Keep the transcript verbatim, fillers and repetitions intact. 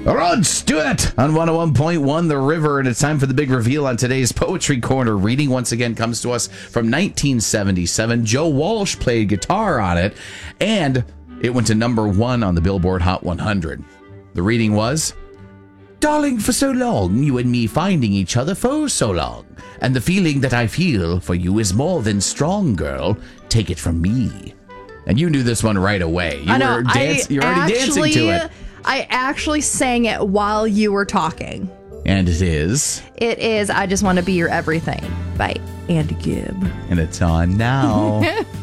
Rod Stewart on one oh one point one The River, and it's time for the big reveal on today's Poetry Corner. Reading once again comes to us from nineteen seventy-seven. Joe Walsh played guitar on it, and it went to number one on the Billboard Hot one hundred. The reading was, Darling, for so long, you and me finding each other for so long, and the feeling that I feel for you is more than strong, girl. Take it from me. And you knew this one right away. You I know. were dance- I You're already actually, dancing to it. I actually sang it while you were talking. And it is. It is I Just Want to Be Your Everything by Andy Gibb. And it's on now.